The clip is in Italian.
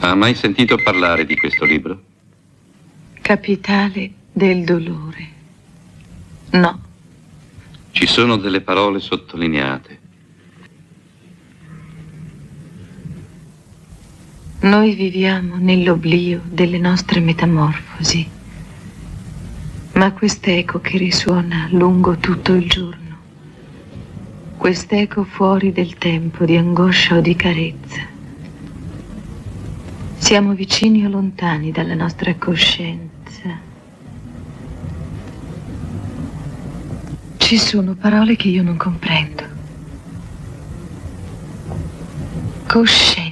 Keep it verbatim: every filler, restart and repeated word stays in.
Ha mai sentito parlare di questo libro? Capitale del dolore. No. Ci sono delle parole sottolineate. Noi viviamo nell'oblio delle nostre metamorfosi, ma quest'eco che risuona lungo tutto il giorno, quest'eco fuori del tempo di angoscia o di carezza, siamo vicini o lontani dalla nostra coscienza. Ci sono parole che io non comprendo. Coscienza.